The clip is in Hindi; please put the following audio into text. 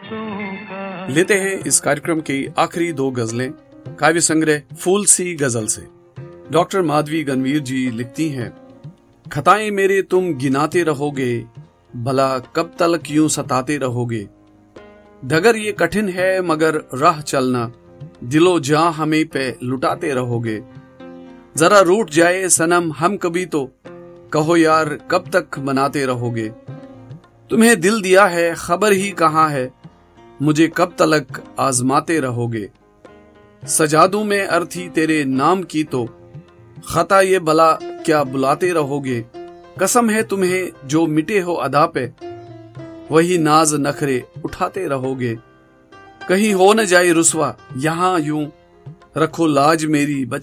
लेते हैं इस कार्यक्रम की आखिरी 2 गजलें काव्य संग्रह फूल सी गजल से। डॉक्टर माधवी गणवीर जी लिखती हैं, खताएं मेरे तुम गिनाते रहोगे, भला कब तक यूं सताते रहोगे। डगर ये कठिन है मगर राह चलना, दिलो जां हमें पे लुटाते रहोगे। जरा रूठ जाए सनम हम कभी तो, कहो यार कब तक मनाते रहोगे। तुम्हें दिल दिया है खबर ही कहाँ है, मुझे कब तलक आजमाते रहोगे। सजा दूं मैं अर्थी तेरे नाम की तो, खता ये भला क्या बुलाते रहोगे। कसम है तुम्हें जो मिटे हो अदा पे, वही नाज नखरे उठाते रहोगे। कहीं हो न जाए रुसवा यहाँ यूं, रखो लाज मेरी